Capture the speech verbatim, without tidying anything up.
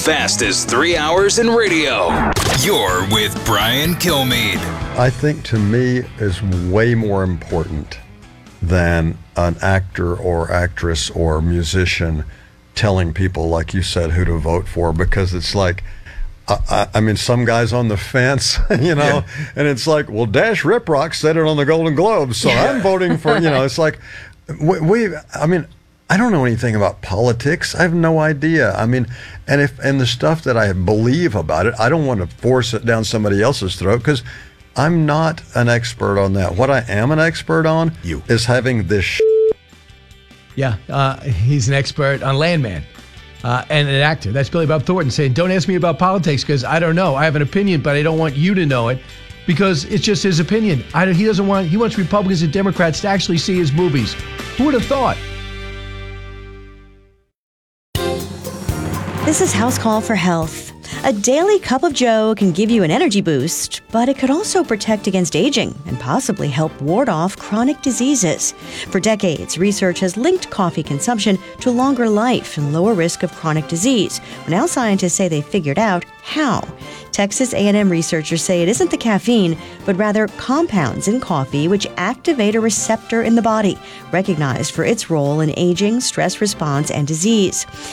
fastest three hours in radio. You're with Brian Kilmeade. I think to me is way more important than an actor or actress or musician telling people, like you said, who to vote for, because it's like, I, I mean, some guy's on the fence, you know, yeah. and it's like, well, Dash Riprock said it on the Golden Globes, so yeah. I'm voting for, you know, it's like, we, we, I mean, I don't know anything about politics. I have no idea. I mean, and if and the stuff that I believe about it, I don't want to force it down somebody else's throat, because I'm not an expert on that. What I am an expert on you. is having this sh- Yeah, uh, he's an expert on Landman uh, and an actor. That's Billy Bob Thornton saying, don't ask me about politics because I don't know. I have an opinion, but I don't want you to know it because it's just his opinion. I, he doesn't want, he wants Republicans and Democrats to actually see his movies. Who would have thought? This is House Call for Health. A daily cup of joe can give you an energy boost, but it could also protect against aging and possibly help ward off chronic diseases. For decades, research has linked coffee consumption to longer life and lower risk of chronic disease. Now scientists say they figured out how. Texas A and M researchers say it isn't the caffeine, but rather compounds in coffee which activate a receptor in the body, recognized for its role in aging, stress response, and disease.